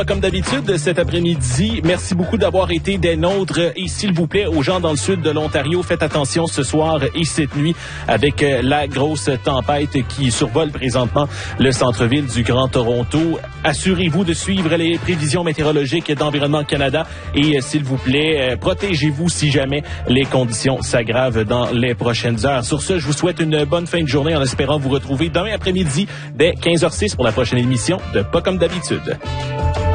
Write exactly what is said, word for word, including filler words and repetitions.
Comme d'habitude, cet après-midi, merci beaucoup d'avoir été des nôtres. Et s'il vous plaît, aux gens dans le sud de l'Ontario, faites attention ce soir et cette nuit avec la grosse tempête qui survole présentement le centre-ville du Grand Toronto. Assurez-vous de suivre les prévisions météorologiques d'Environnement Canada et s'il vous plaît, protégez-vous si jamais les conditions s'aggravent dans les prochaines heures. Sur ce, je vous souhaite une bonne fin de journée en espérant vous retrouver demain après-midi dès quinze heures zéro six pour la prochaine émission de Pas comme d'habitude.